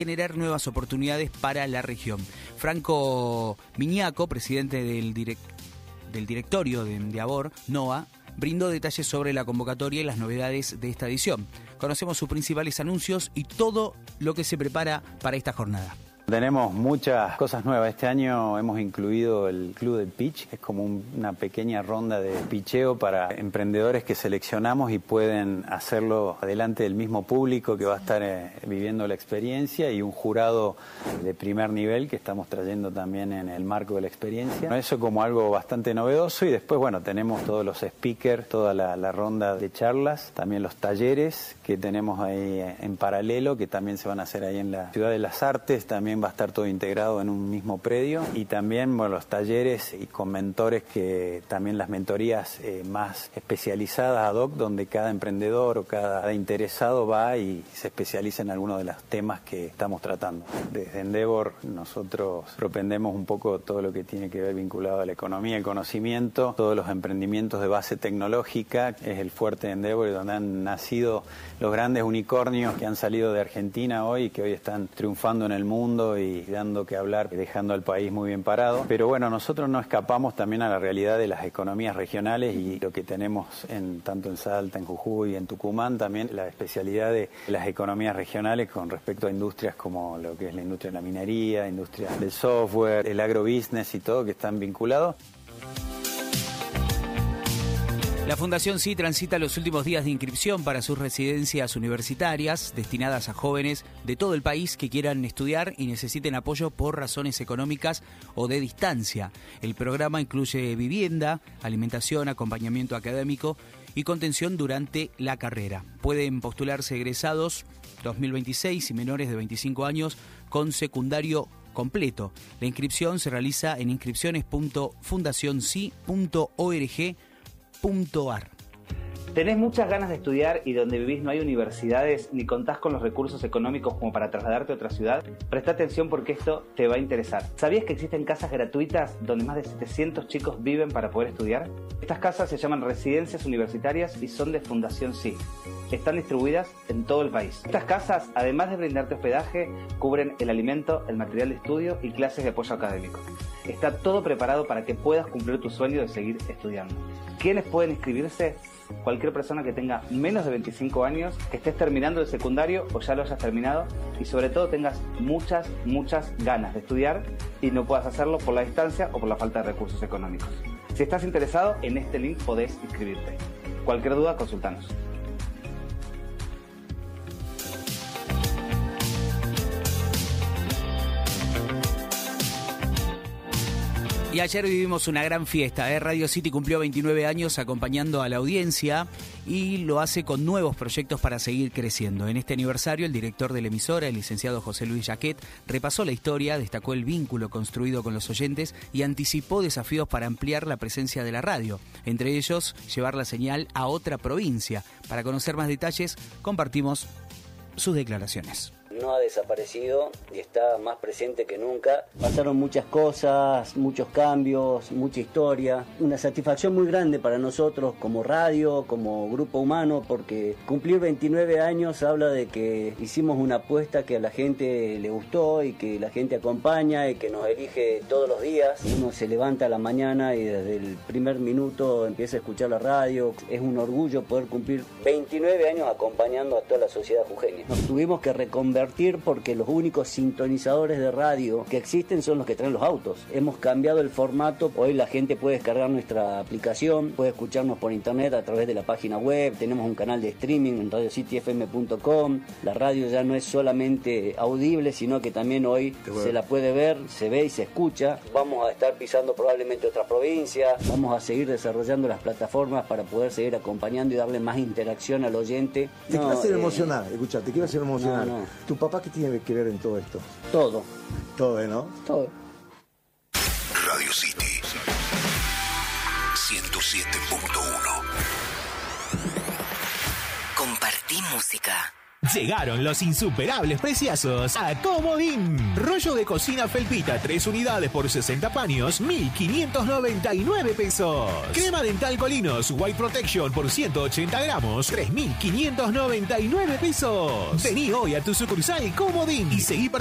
generar nuevas oportunidades para la región. Franco Miñaco, presidente del directorio de ABOR, NOA, brindó detalles sobre la convocatoria y las novedades de esta edición. Conocemos sus principales anuncios y todo lo que se prepara para esta jornada. Tenemos muchas cosas nuevas. Este año hemos incluido el Club del Pitch, es como una pequeña ronda de pitcheo para emprendedores que seleccionamos y pueden hacerlo delante del mismo público que va a estar viviendo la experiencia, y un jurado de primer nivel que estamos trayendo también en el marco de la experiencia. Eso como algo bastante novedoso, y después, bueno, tenemos todos los speakers, toda la ronda de charlas, también los talleres que tenemos ahí en paralelo, que también se van a hacer ahí en la Ciudad de las Artes. También va a estar todo integrado en un mismo predio, y también, bueno, los talleres y con mentores, que también las mentorías más especializadas ad hoc, donde cada emprendedor o cada interesado va y se especializa en alguno de los temas que estamos tratando. Desde Endeavor nosotros propendemos un poco todo lo que tiene que ver vinculado a la economía, el conocimiento, todos los emprendimientos de base tecnológica, es el fuerte de Endeavor, y donde han nacido los grandes unicornios que han salido de Argentina hoy y que hoy están triunfando en el mundo y dando que hablar, dejando al país muy bien parado. Pero bueno, nosotros no escapamos también a la realidad de las economías regionales, y lo que tenemos tanto en Salta, en Jujuy, en Tucumán, también la especialidad de las economías regionales con respecto a industrias como lo que es la industria de la minería, industria del software, el agrobusiness y todo, que están vinculados. La Fundación Sí transita los últimos días de inscripción para sus residencias universitarias destinadas a jóvenes de todo el país que quieran estudiar y necesiten apoyo por razones económicas o de distancia. El programa incluye vivienda, alimentación, acompañamiento académico y contención durante la carrera. Pueden postularse egresados 2026 y menores de 25 años con secundario completo. La inscripción se realiza en inscripciones.fundacionsi.org.ar. ¿Tenés muchas ganas de estudiar y donde vivís no hay universidades ni contás con los recursos económicos como para trasladarte a otra ciudad? Presta atención porque esto te va a interesar. ¿Sabías que existen casas gratuitas donde más de 700 chicos viven para poder estudiar? Estas casas se llaman residencias universitarias y son de Fundación Sí. Están distribuidas en todo el país. Estas casas, además de brindarte hospedaje, cubren el alimento, el material de estudio y clases de apoyo académico. Está todo preparado para que puedas cumplir tu sueño de seguir estudiando. ¿Quiénes pueden inscribirse? Cualquier persona que tenga menos de 25 años, que estés terminando el secundario o ya lo hayas terminado, y sobre todo tengas muchas ganas de estudiar y no puedas hacerlo por la distancia o por la falta de recursos económicos. Si estás interesado, en este link podés inscribirte. Cualquier duda, consultanos. Y ayer vivimos una gran fiesta. Radio City cumplió 29 años acompañando a la audiencia y lo hace con nuevos proyectos para seguir creciendo. En este aniversario, el director de la emisora, el licenciado José Luis Jaquet, repasó la historia, destacó el vínculo construido con los oyentes y anticipó desafíos para ampliar la presencia de la radio. Entre ellos, llevar la señal a otra provincia. Para conocer más detalles, compartimos sus declaraciones. No ha desaparecido y está más presente que nunca. Pasaron muchas cosas, muchos cambios, mucha historia. Una satisfacción muy grande para nosotros como radio, como grupo humano, porque cumplir 29 años habla de que hicimos una apuesta que a la gente le gustó y que la gente acompaña y que nos elige todos los días. Uno se levanta a la mañana y desde el primer minuto empieza a escuchar la radio. Es un orgullo poder cumplir 29 años acompañando a toda la sociedad jujeña. Nos tuvimos que reconvertir porque los únicos sintonizadores de radio que existen son los que traen los autos. Hemos cambiado el formato. Hoy la gente puede descargar nuestra aplicación, puede escucharnos por internet a través de la página web. Tenemos un canal de streaming en radiocityfm.com. La radio ya no es solamente audible, sino que también hoy se la puede ver, se ve y se escucha. Vamos a estar pisando probablemente otras provincias. Vamos a seguir desarrollando las plataformas para poder seguir acompañando y darle más interacción al oyente. Te quiero hacer emocionar, escucha, te quiero hacer emocionar. ¿Tu papá qué tiene que ver en todo esto? Todo. Todo, ¿no? Todo. Radio City 107.1. Compartí música. Llegaron los insuperables preciazos a Comodín. Rollo de cocina felpita 3 unidades por 60 paños, 1.599 pesos. Crema dental Colinos White Protection por 180 gramos, 3.599 pesos. Vení hoy a tu sucursal Comodín y seguí